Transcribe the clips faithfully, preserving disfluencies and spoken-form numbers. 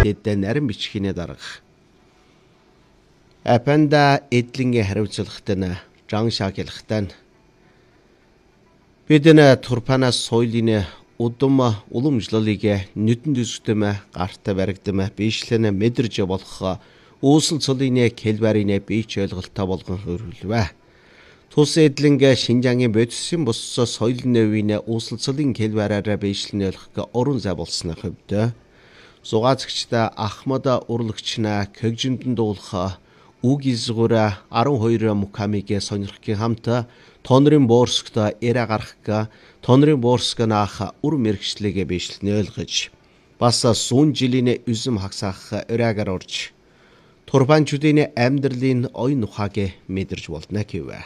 эдэ нарийн бичгийнэ дарга. Апанда эдлингийн хариуцлагатай нь Жан Шагилхтан бидэнэ турпанаас соёлын удам уламжлалыг нүдэн дүсгдэм гарта баригдэм бишлэн мэдэрж болох үүсэл цолын хэлбэрийн бийч ойлголттой болгон хөрвөлвэ. Тус эдлингийн Шинжаангийн бодисын бус соёлын нөвийн үүсэл цолын хэлбэрээр бишлэн ойлгох орон зай болсны хувьд зугаацагчдаа Ахмад урлагчна көгжиндэн дуулах үг изгүүр арван хоёр мукамиг сонирхгийн хамт тонрын боорсгт эра гарах тонрын боорсг наах үр мэрэгчлэгээ бишлэн ойлгож бас сүүн жилийн үзэм хагсаах өрөөгээр орж турбанчуудын амьдралын оюун ухааг мэдэрч болно гэвэ.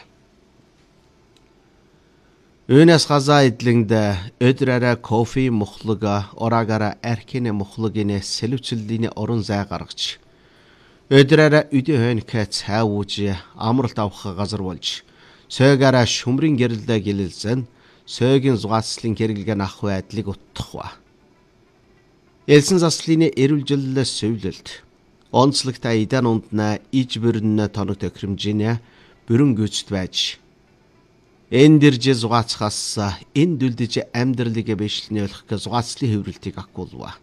Өнөөс газаа эдлэнд өдрөөрэ кофе мухлаг ораагаараа аркин мухлагын сэлвчлэлийн орон зай гаргаж өдрөөрэ үдэ хойнк цай ууж амралт авах газар болж сойгаараа шүмрийн гэрэлдэ гэлэлзэн сойгийн зугаацлын хэрэглэг ах байдлыг утгах ба. Элсэн заслын эрүүлжил сөүлэлт онцлогтой идан ундна иж бүрэн тоног тохиромжийн бүрэн гүйцэд байж эндэрж зугаацхаас энэ дүлдэж амьдралыг бишлэн ойлгох зугаацлын хөврөлтийг агуулва.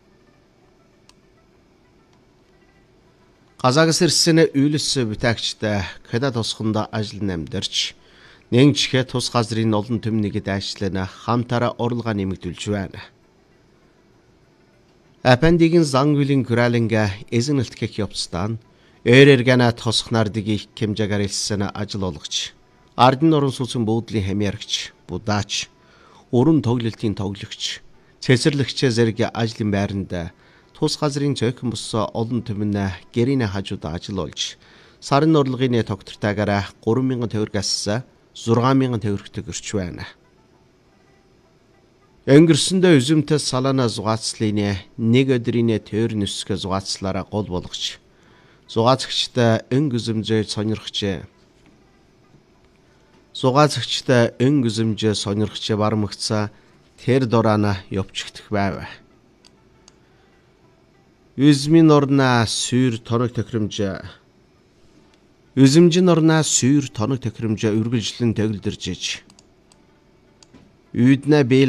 Казахстан ирсэн үйлс бүтаагчтай Канада тусганд ажил намдарч нэгчгэ тус газрын олон төмнийг дайшлана хамтараа орлогоо нэмэгдүүлж байна. Апандигийн зангүлийн гүралинга эзэнэлтгэх явцдан өөрэргэнэ тосхнардыг их хэмжээгээр илсэн ажил олгож ардын орон сууцын буудлын хамиарагч, будаач, уран тоглолтын тоглогч, цэцэрлэгч зэрэг ажлын байранд тус газрын цөөхөн бус олон төмөн гэрийн хажууд ажил олж сарын орлогын тогтвортойгоор гурван мянган төгрөгөөс зургаан мянган төгрөгт өрч байна. Өнгөрсөндөө үзэмтэй салаана зугаацлын нэг өдрийн тойр нүсг зугаацлаараа гол болгож зугаацагчтай өнгө үзэмжээ сонирхож зугаацагчтай өнгө үзэмжээ сонирхож бармагцаа тэр дораана явчихдах байв. Үзмийн орнаа сүйр тоног тохиромж Үзэмжин орнаа сүйр тоног тохиромж үргэлжлэн төгөлдөрж иж. Үйднэ